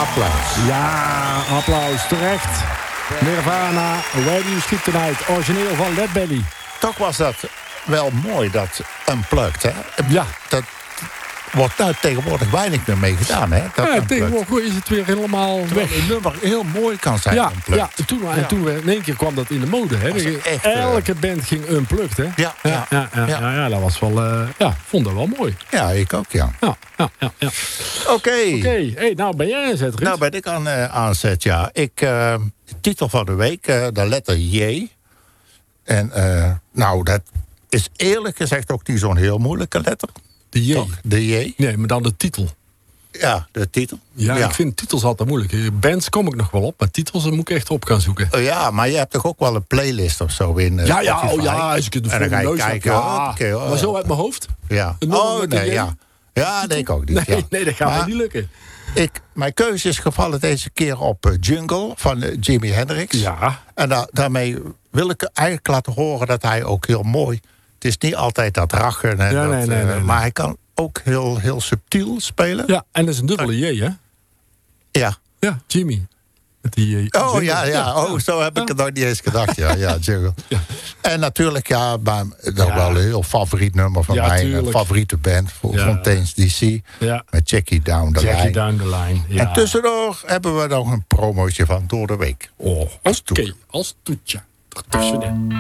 applaus. Ja, applaus, terecht. Nirvana, Where Do You Sleep Tonight, origineel van Lead Belly. Toch was dat wel mooi, dat Unplugged, hè? Ja. Dat wordt nou tegenwoordig weinig meer mee gedaan, hè? Dat Ja, Unplugged. tegenwoordig is het weer helemaal Terwijl weg. een nummer heel mooi kan zijn, Ja, Unplugged. en toen in één keer kwam dat in de mode. Hè. Was echt, Elke band ging unplugged, hè? Ja. Dat was wel, vond dat wel mooi. Ja, ik ook, ja. Ja. Oké. Hey, nou ben jij aan zet, Ruud. Nou ben ik aan zet, ja. De titel van de week, de letter J. En nou, dat is eerlijk gezegd ook niet zo'n heel moeilijke letter. De J. Toch? De J. Nee, maar dan de titel. Ja, de titel. Ja, ik vind titels altijd moeilijk. Bands kom ik nog wel op, maar titels moet ik echt op gaan zoeken. Ja, maar je hebt toch ook wel een playlist of zo in Spotify? Als ik het En dan ga je kijken. Maar zo uit mijn hoofd? Ja. Een nummer met een J? ja. Ja, denk ik ook niet. Nee, dat gaat me niet lukken. Mijn keuze is gevallen deze keer op Jungle van Jimi Hendrix. Ja. En daarmee wil ik eigenlijk laten horen dat hij ook heel mooi... Het is niet altijd dat rachen. En nee. Maar hij kan ook heel subtiel spelen. Ja, en dat is een dubbele J, hè? Ja. Ja, Jimmy. Met die J. Oh, ja. Oh, zo heb ik het nog niet eens gedacht. Ja, Jungle. Ja. En natuurlijk, nog wel een heel favoriet nummer van mij. tuurlijk. Een favoriete band voor Fontaine's DC. Ja. Met Jackie Down the Line. Jackie Down the Line. Ja. En tussendoor hebben we nog een promootje van Door de Week. Oké, als toetje. Ertussenin.